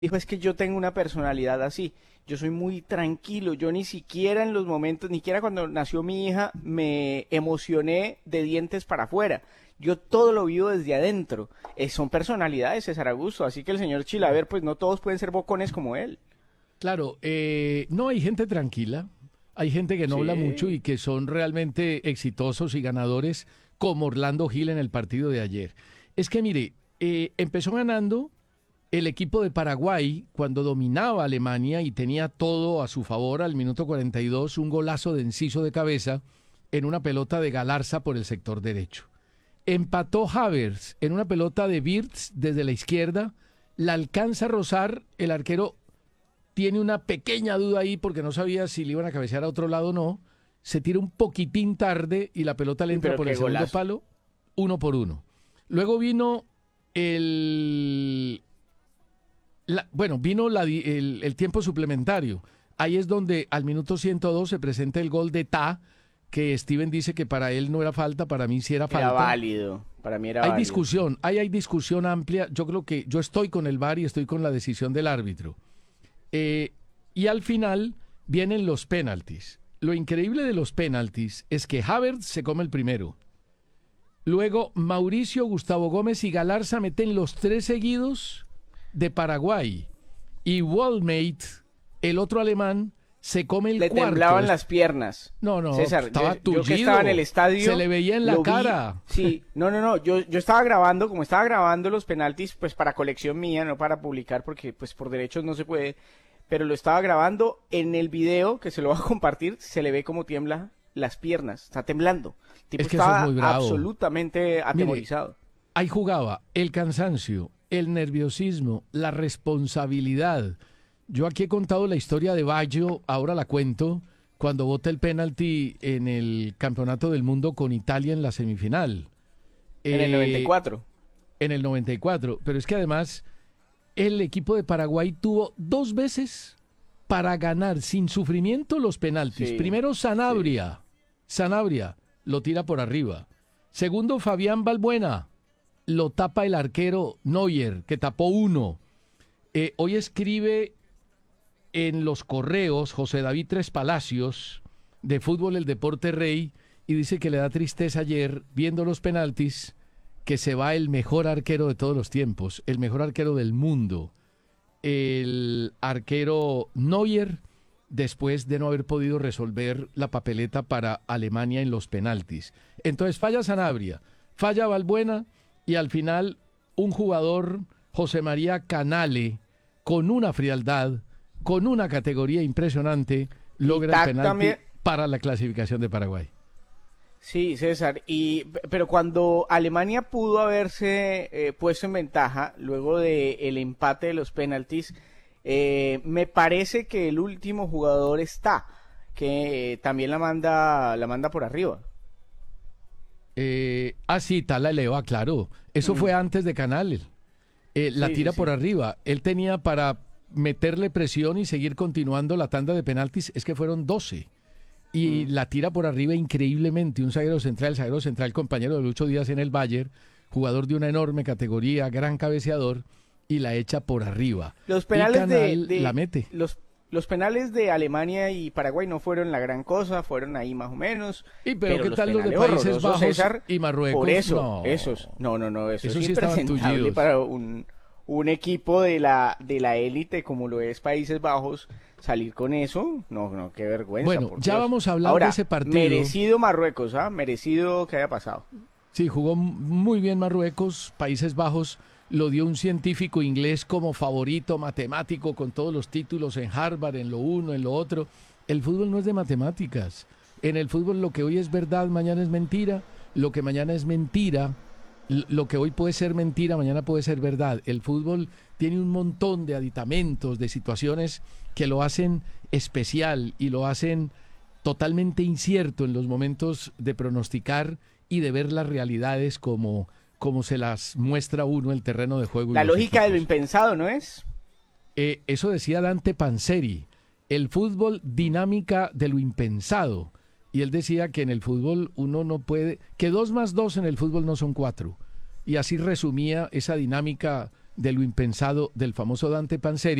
dijo es que yo tengo una personalidad así. Yo soy muy tranquilo. Yo ni siquiera en los momentos, ni siquiera cuando nació mi hija, me emocioné de dientes para afuera. Yo todo lo vivo desde adentro. Son personalidades, César Augusto. Así que el señor Chilaver, pues no todos pueden ser bocones como él. Claro, no hay gente tranquila, hay gente que no habla mucho Sí. y que son realmente exitosos y ganadores, como Orlando Gil en el partido de ayer. Es que mire, empezó ganando el equipo de Paraguay cuando dominaba a Alemania y tenía todo a su favor al minuto 42, un golazo de Enciso de cabeza en una pelota de Galarza por el sector derecho. Empató Havertz en una pelota de Wirtz desde la izquierda, la alcanza a rozar, el arquero tiene una pequeña duda ahí porque no sabía si le iban a cabecear a otro lado o no. Se tira un poquitín tarde y la pelota le Uy, entra pero por qué el segundo golazo. palo, 1-1. Luego vino el, el tiempo suplementario. Ahí es donde al minuto 102 se presenta el gol de Ta, que Steven dice que para él no era falta, para mí sí era Era falta. válido. Para mí era Hay válido. discusión, hay discusión amplia. Yo creo que yo estoy con el VAR y estoy con la decisión del árbitro. Eh, y al final vienen los penaltis. Lo increíble de los penaltis es que Havertz se come el primero. Luego Mauricio, Gustavo Gómez y Galarza meten los tres seguidos de Paraguay. Y Wallmate, el otro alemán, se come el Le cuarto. temblaban las piernas. No, no, César, estaba yo que estaba en el tullido. Se estadio, le veía en la lo vi. cara. Sí, no, yo estaba grabando, como estaba grabando los penaltis, pues para colección mía, no para publicar, porque pues por derechos no se puede, pero lo estaba grabando en el video, que se lo va a compartir, se le ve como tiembla las piernas, está temblando. El tipo Es que eso es estaba muy bravo. absolutamente Mire, atemorizado. ahí jugaba el cansancio, el nerviosismo, la responsabilidad. Yo aquí he contado la historia de Baggio, ahora la cuento, cuando bota el penalti en el Campeonato del Mundo con Italia en la semifinal, En el eh, 94. en el 94. Pero es que además el equipo de Paraguay tuvo dos veces para ganar sin sufrimiento los penaltis. Sí, Primero sí. Sanabria lo tira por arriba. Segundo Fabián Balbuena, lo tapa el arquero Neuer, que tapó uno. Hoy escribe en los correos José David Tres Palacios de Fútbol El Deporte Rey y dice que le da tristeza ayer viendo los penaltis que se va el mejor arquero de todos los tiempos, el mejor arquero del mundo, el arquero Neuer, después de no haber podido resolver la papeleta para Alemania en los penaltis. Entonces falla Sanabria, falla Balbuena y al final un jugador, José María Canale, con una frialdad, con una categoría impresionante, Y logra el Tac penalti también, para la clasificación de Paraguay. sí, César, pero cuando Alemania pudo haberse puesto en ventaja luego de el empate de los penaltis, me parece que el último jugador está, que también la manda por arriba. Sí, Tala eleva, claro. Eso Mm, fue antes de Canales. La sí, sí, tira por sí. arriba. Él tenía para meterle presión y seguir continuando la tanda de penaltis, es que fueron 12. Y Mm. la tira por arriba increíblemente. Un zaguero central, compañero de Lucho Díaz en el Bayern, jugador de una enorme categoría, gran cabeceador, y la echa por arriba. Los Y penales Canal la mete. los penales de Alemania y Paraguay no fueron la gran cosa, fueron ahí más o menos, Y pero pero ¿qué los tal los de penales Países horrorosos, Bajos César, y por Marruecos? eso, No, esos, no, eso es esos sí estaban impresentable tullidos. para un equipo de la élite como lo es Países Bajos, salir con eso, no, qué vergüenza, Bueno, por ya Dios. vamos a hablar de Ahora, ese partido. merecido Marruecos, ¿ah? Merecido que haya pasado. Sí, jugó muy bien Marruecos, Países Bajos lo dio un científico inglés como favorito matemático con todos los títulos en Harvard, en lo uno, en lo otro. El fútbol no es de matemáticas. En el fútbol lo que hoy es verdad, mañana es mentira. Lo que mañana es mentira, lo que hoy puede ser mentira, mañana puede ser verdad. El fútbol tiene un montón de aditamentos, de situaciones que lo hacen especial y lo hacen totalmente incierto en los momentos de pronosticar y de ver las realidades como se las muestra uno el terreno de juego y La los lógica de lo equipos. impensado, ¿no es? Eso decía Dante Panzeri, el fútbol dinámica de lo impensado. Y él decía que en el fútbol uno no puede, que 2 más 2 en el fútbol no son 4. Y así resumía esa dinámica de lo impensado del famoso Dante Panzeri.